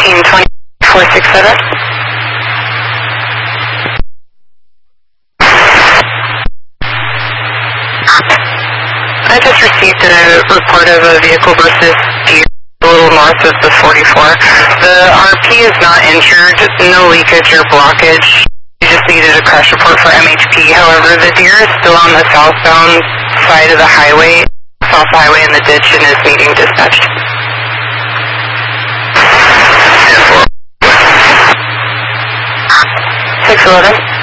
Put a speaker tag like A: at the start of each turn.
A: 1420-467. I just received a report of a vehicle versus deer a little north of the 44. The RP is not injured, no leakage or blockage. You just needed a crash report for MHP. However, the deer is still on the southbound side of the highway, south highway in the ditch, and is needing dispatched. 611.